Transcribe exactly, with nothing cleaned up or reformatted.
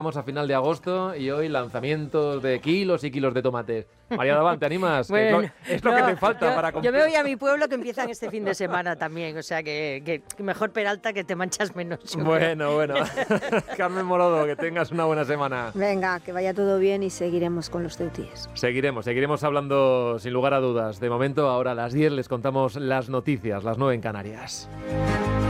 Vamos a final de agosto y hoy lanzamientos de kilos y kilos de tomates. María Davant, ¿te animas? Bueno, es lo, es lo no, que te falta yo, para Yo comprar. me voy a mi pueblo que empiezan este fin de semana también, o sea que, que, que mejor Peralta que te manchas menos. Bueno, bueno. Carmen Morodo, que tengas una buena semana. Venga, que vaya todo bien y seguiremos con los Ceutíes. Seguiremos, seguiremos hablando sin lugar a dudas. De momento, ahora a las diez les contamos las noticias, las nueve en Canarias.